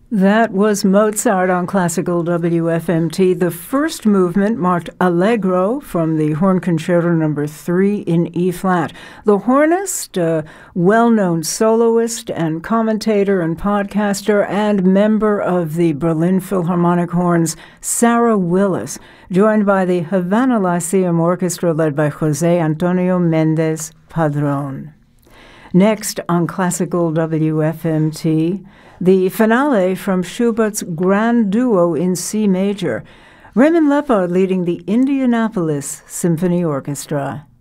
That was Mozart on Classical WFMT. The first movement marked Allegro from the Horn Concerto No. 3 in E-flat. The hornist, a well-known soloist and commentator and podcaster and member of the Berlin Philharmonic Horns, Sarah Willis, joined by the Havana Lyceum Orchestra led by José Antonio Méndez Padrón. Next on Classical WFMT, the finale from Schubert's Grand Duo in C major. Raymond Lepard leading the Indianapolis Symphony Orchestra.